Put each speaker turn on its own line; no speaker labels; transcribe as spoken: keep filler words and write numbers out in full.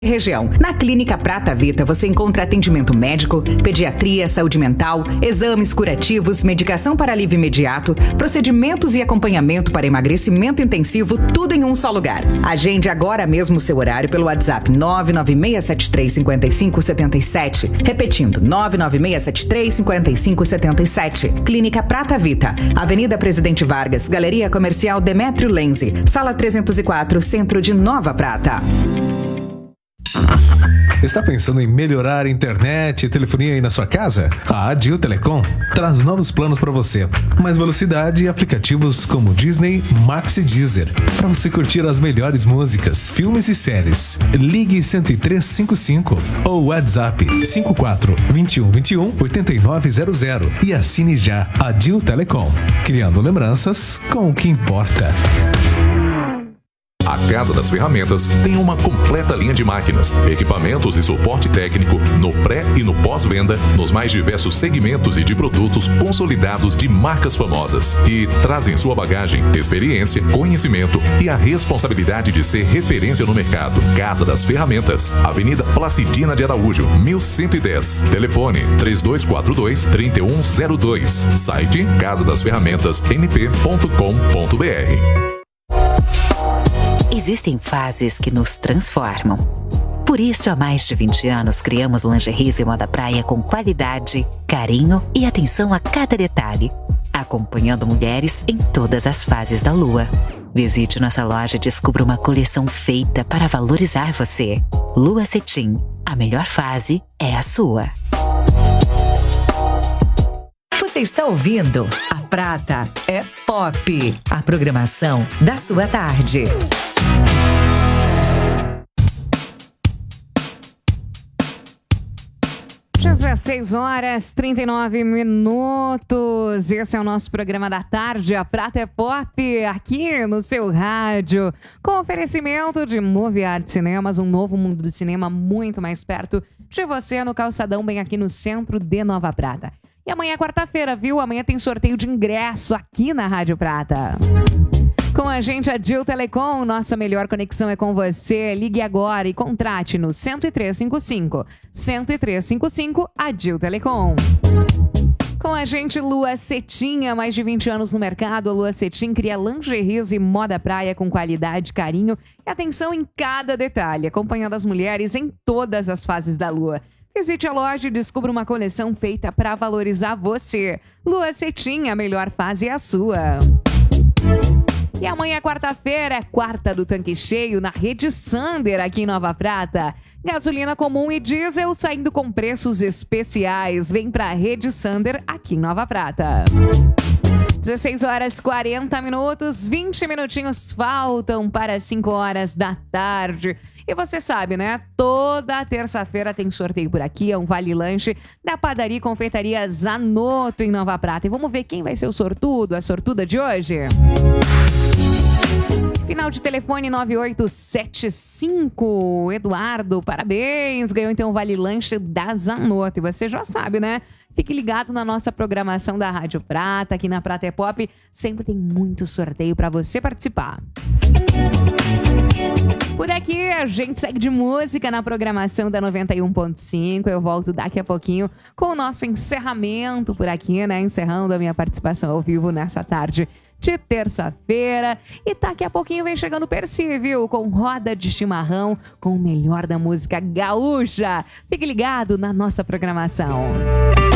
Região. Na Clínica Prata Vita você encontra atendimento médico, pediatria, saúde mental, exames curativos, medicação para alívio imediato, procedimentos e acompanhamento para emagrecimento intensivo, tudo em um só lugar. Agende agora mesmo o seu horário pelo WhatsApp nove nove seis sete três cinco cinco sete sete. Repetindo, nove nove seis sete três cinco cinco sete sete. Clínica Prata Vita, Avenida Presidente Vargas, Galeria Comercial Demétrio Lenze, Sala trezentos e quatro, Centro de Nova Prata.
Está pensando em melhorar a internet e telefonia aí na sua casa? A Adil Telecom traz novos planos para você. Mais velocidade e aplicativos como Disney, Max e Deezer, para você curtir as melhores músicas, filmes e séries. Ligue um três cinco cinco ou WhatsApp cinco quatro dois um dois um oito nove zero zero e assine já Adil Telecom, criando lembranças com o que importa.
A Casa das Ferramentas tem uma completa linha de máquinas, equipamentos e suporte técnico no pré e no pós-venda, nos mais diversos segmentos e de produtos consolidados de marcas famosas. E traz em sua bagagem experiência, conhecimento e a responsabilidade de ser referência no mercado. Casa das Ferramentas, Avenida Placidina de Araújo, mil cento e dez. Telefone três dois quatro dois, três um zero dois. Site casa das ferramentas m p ponto com ponto b r.
Existem fases que nos transformam. Por isso, há mais de vinte anos, criamos lingeries e moda praia com qualidade, carinho e atenção a cada detalhe, acompanhando mulheres em todas as fases da lua. Visite nossa loja e descubra uma coleção feita para valorizar você. Lua Cetim, a melhor fase é a sua.
Você está ouvindo A Prata é Pop, a programação da sua tarde.
dezesseis horas, trinta e nove minutos. Esse é o nosso programa da tarde, A Prata é Pop, aqui no seu rádio, com oferecimento de Movie Art Cinemas, um novo mundo do cinema muito mais perto de você, no calçadão, bem aqui no centro de Nova Prata. E amanhã é quarta-feira, viu? Amanhã tem sorteio de ingresso aqui na Rádio Prata. Com a gente, a Adil Telecom, nossa melhor conexão é com você. Ligue agora e contrate no um três cinco cinco, um três cinco cinco, Adil Telecom. Com a gente, Lua Cetim, há mais de vinte anos no mercado. A Lua Cetim cria lingeries e moda praia com qualidade, carinho e atenção em cada detalhe, acompanhando as mulheres em todas as fases da lua. Visite a loja e descubra uma coleção feita para valorizar você. Lua Cetim, a melhor fase é a sua. E amanhã, quarta-feira, é quarta do tanque cheio na Rede Sander, aqui em Nova Prata. Gasolina comum e diesel saindo com preços especiais. Vem para a Rede Sander, aqui em Nova Prata. dezesseis horas e quarenta minutos, vinte minutinhos faltam para cinco horas da tarde. E você sabe, né? Toda terça-feira tem sorteio por aqui, é um vale-lanche da Padaria e Confeitaria Zanotto, em Nova Prata. E vamos ver quem vai ser o sortudo, a sortuda de hoje? Final de telefone nove oito sete cinco. Eduardo, parabéns! Ganhou então o vale-lanche da Zanotto. E você já sabe, né? Fique ligado na nossa programação da Rádio Prata, aqui na Prata é Pop. Sempre tem muito sorteio para você participar. Por aqui, a gente segue de música na programação da noventa e um ponto cinco. Eu volto daqui a pouquinho com o nosso encerramento por aqui, né? Encerrando a minha participação ao vivo nessa tarde de terça-feira. E daqui a pouquinho vem chegando o Percy, viu? Com roda de chimarrão, com o melhor da música gaúcha. Fique ligado na nossa programação.